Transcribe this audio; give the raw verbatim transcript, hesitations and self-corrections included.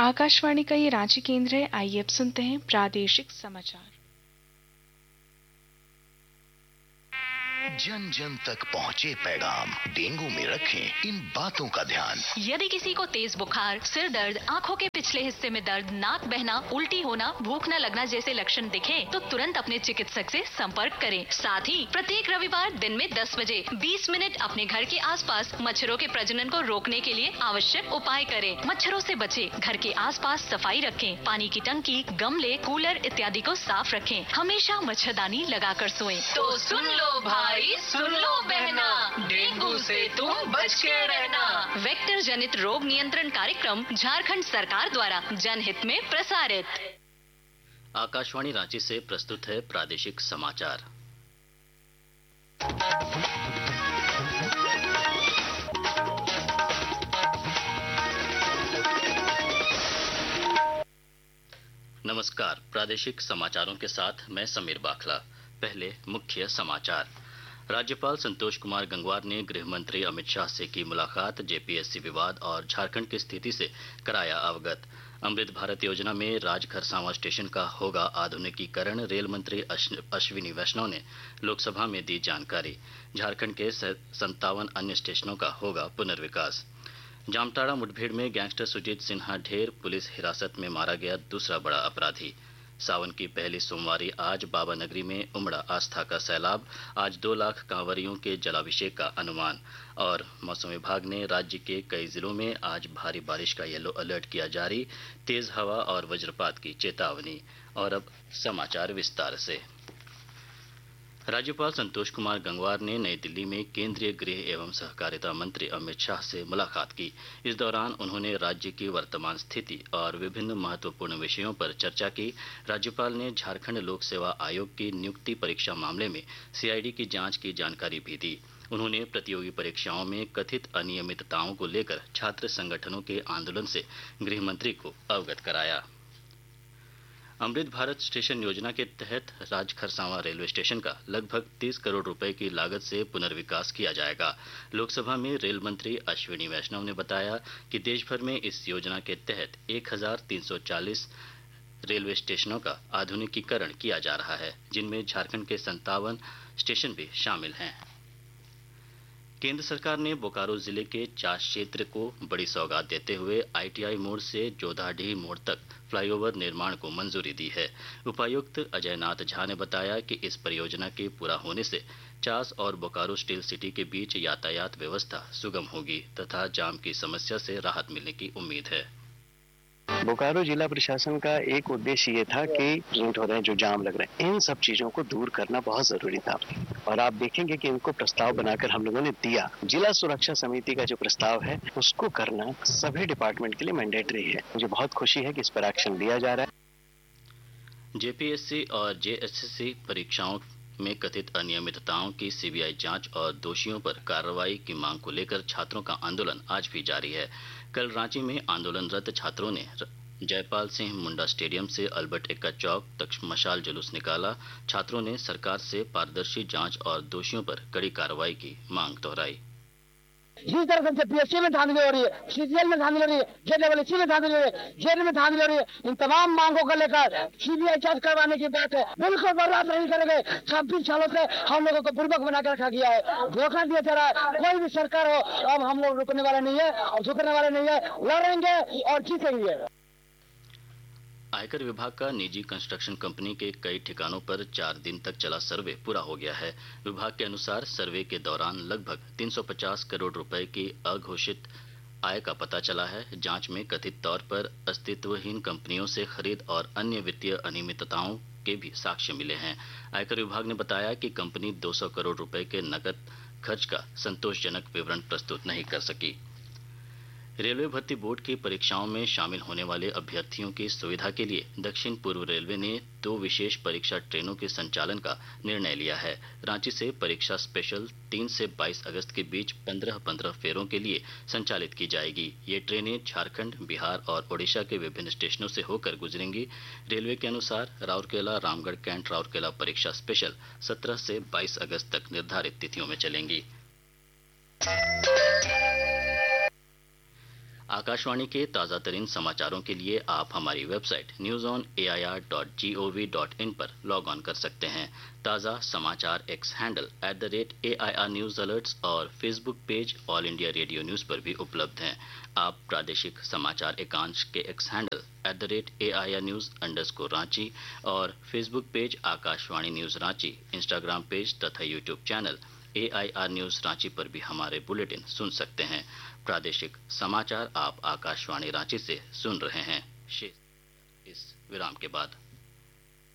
आकाशवाणी का ये रांची केंद्र है। आइए अब सुनते हैं प्रादेशिक समाचार। जन जन तक पहुँचे पैगाम, डेंगू में रखें इन बातों का ध्यान। यदि किसी को तेज बुखार, सिर दर्द, आंखों के पिछले हिस्से में दर्द, नाक बहना, उल्टी होना, भूख न लगना जैसे लक्षण दिखे तो तुरंत अपने चिकित्सक से संपर्क करें। साथ ही प्रत्येक रविवार दिन में दस बजे बीस मिनट अपने घर के आसपास मच्छरों के प्रजनन को रोकने के लिए आवश्यक उपाय करें। मच्छरों से बचे, घर के आसपास सफाई रखें, पानी की टंकी, गमले, कूलर इत्यादि को साफ रखें। हमेशा मच्छरदानी लगाकर सोएं। तो सुन लो भाई, सुन लो बहना, डेंगू से तुम बच के रहना। वेक्टर जनित रोग नियंत्रण कार्यक्रम झारखंड सरकार द्वारा जनहित में प्रसारित। आकाशवाणी रांची से प्रस्तुत है प्रादेशिक समाचार। नमस्कार, प्रादेशिक समाचारों के साथ मैं समीर बाखला। पहले मुख्य समाचार। राज्यपाल संतोष कुमार गंगवार ने गृह मंत्री अमित शाह से की मुलाकात, जेपीएससी विवाद और झारखंड की स्थिति से कराया अवगत। अमृत भारत योजना में राजखरसावा स्टेशन का होगा आधुनिकीकरण, रेल मंत्री अश्विनी वैष्णव ने लोकसभा में दी जानकारी। झारखंड के संतावन अन्य स्टेशनों का होगा पुनर्विकास। जामताड़ा मुठभेड़ में गैंगस्टर सुजीत सिन्हा ढेर, पुलिस हिरासत में मारा गया दूसरा बड़ा अपराधी। सावन की पहली सोमवारी आज, बाबा नगरी में उमड़ा आस्था का सैलाब। आज दो लाख कांवरियों के जलाभिषेक का अनुमान। और मौसम विभाग ने राज्य के कई जिलों में आज भारी बारिश का येलो अलर्ट किया जारी, तेज हवा और वज्रपात की चेतावनी। और अब समाचार विस्तार से। राज्यपाल संतोष कुमार गंगवार ने नई दिल्ली में केंद्रीय गृह एवं सहकारिता मंत्री अमित शाह से मुलाकात की। इस दौरान उन्होंने राज्य की वर्तमान स्थिति और विभिन्न महत्वपूर्ण विषयों पर चर्चा की। राज्यपाल ने झारखंड लोक सेवा आयोग की नियुक्ति परीक्षा मामले में सीआईडी की जांच की जानकारी भी दी। उन्होंने प्रतियोगी परीक्षाओं में कथित अनियमितताओं को लेकर छात्र संगठनों के आंदोलन से गृह मंत्री को अवगत कराया। अमृत भारत स्टेशन योजना के तहत राजखरसावा रेलवे स्टेशन का लगभग तीस करोड़ रुपए की लागत से पुनर्विकास किया जाएगा। लोकसभा में रेल मंत्री अश्विनी वैष्णव ने बताया कि देश भर में इस योजना के तहत एक हजार तीन सौ चालीस रेलवे स्टेशनों का आधुनिकीकरण किया जा रहा है, जिनमें झारखंड के संतावन स्टेशन भी शामिल हैं। केंद्र सरकार ने बोकारो जिले के चास क्षेत्र को बड़ी सौगात देते हुए आईटीआई मोड़ से जोधाडीह मोड़ तक फ्लाईओवर निर्माण को मंजूरी दी है। उपायुक्त अजय नाथ झा ने बताया कि इस परियोजना के पूरा होने से चास और बोकारो स्टील सिटी के बीच यातायात व्यवस्था सुगम होगी तथा जाम की समस्या से राहत मिलने की उम्मीद है। बोकारो जिला प्रशासन का एक उद्देश्य ये था कि प्रिंट हो रहे हैं, जो जाम लग रहे हैं, इन सब चीजों को दूर करना बहुत जरूरी था। और आप देखेंगे कि इनको प्रस्ताव बनाकर हम लोगों ने दिया। जिला सुरक्षा समिति का जो प्रस्ताव है उसको करना सभी डिपार्टमेंट के लिए मैंडेटरी है। मुझे बहुत खुशी है कि इस पर एक्शन लिया जा रहा है। जेपीएससी और जेएसएससी परीक्षाओं में कथित अनियमितताओं की सीबीआई जांच और दोषियों पर कार्रवाई की मांग को लेकर छात्रों का आंदोलन आज भी जारी है। कल रांची में आंदोलनरत छात्रों ने जयपाल सिंह मुंडा स्टेडियम से अल्बर्ट एक्का चौक तक मशाल जुलूस निकाला। छात्रों ने सरकार से पारदर्शी जांच और दोषियों पर कड़ी कार्रवाई की मांग दोहराई। जिस तरह से पीएससी में धांधली हो रही है, सीजीएल में धांधली हो रही है, जेडब्ल्यूसी में धांधली हो रही है, जेल में धांधली हो रही है, इन तमाम मांगों को लेकर सीबीआई जांच करवाने की बात है। बिल्कुल बर्बाद नहीं करेंगे। छब्बीस सालों से हम लोगों को पूर्वक बना कर रखा गया है, धोखा दिया जा रहा है। कोई भी सरकार हो, अब हम लोग रुकने वाले नहीं है और झुकने वाले नहीं है, लड़ेंगे और जीतेंगे। आयकर विभाग का निजी कंस्ट्रक्शन कंपनी के कई ठिकानों पर चार दिन तक चला सर्वे पूरा हो गया है। विभाग के अनुसार सर्वे के दौरान लगभग तीन सौ पचास करोड़ रुपए की अघोषित आय का पता चला है। जांच में कथित तौर पर अस्तित्वहीन कंपनियों से खरीद और अन्य वित्तीय अनियमितताओं के भी साक्ष्य मिले हैं। आयकर विभाग ने बताया कि कंपनी दो सौ करोड़ रुपए के नकद खर्च का संतोषजनक विवरण प्रस्तुत नहीं कर सकी। रेलवे भर्ती बोर्ड की परीक्षाओं में शामिल होने वाले अभ्यर्थियों की सुविधा के लिए दक्षिण पूर्व रेलवे ने दो विशेष परीक्षा ट्रेनों के संचालन का निर्णय लिया है। रांची से परीक्षा स्पेशल तीन से बाईस अगस्त के बीच पंद्रह पंद्रह फेरों के लिए संचालित की जाएगी। ये ट्रेनें झारखंड, बिहार और ओडिशा के विभिन्न स्टेशनों से होकर गुजरेंगी। रेलवे के अनुसार राउरकेला रामगढ़ कैंट राउरकेला परीक्षा स्पेशल सत्रह से बाईस अगस्त तक निर्धारित तिथियों में चलेंगी। आकाशवाणी के ताज़ा तरीन समाचारों के लिए आप हमारी website news on A I R dot G O V dot in पर लॉग ऑन कर सकते हैं। ताज़ा समाचार x handle at the rate A I R news alerts और Facebook page all India radio news पर भी उपलब्ध हैं। आप प्रादेशिक समाचार एकांश के x handle at the rate A I R news underscore Ranchi और Facebook page Akashvani news Ranchi, Instagram page तथा YouTube channel A I R news Ranchi पर भी हमारे बुलेटिन सुन सकते हैं। प्रादेशिक समाचार आप आकाशवाणी रांची से सुन रहे हैं। इस विराम के बाद